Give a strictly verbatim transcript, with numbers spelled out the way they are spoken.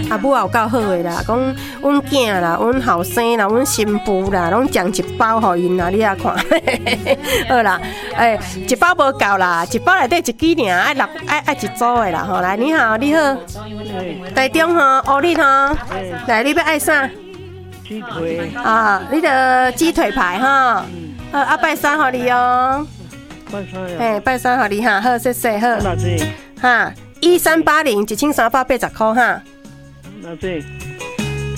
阿母也有够好的啦，讲阮囝啦、阮后生啦、阮新妇啦，拢将一包互因啦，你啊看，好啦，诶、欸，一包无够啦，一包内底一支尔，爱六爱爱一组的啦，吼，来你好，你好，台中吼，乌日吼，来你要爱啥？ 鸡腿啊，你的鸡腿排哈，好，啊拜三互你哦， 拜三呀， 嘿，拜三互你哈，好，谢谢，好， 哪只？ 哈，一三八零一千三百八十块哈。 哪只？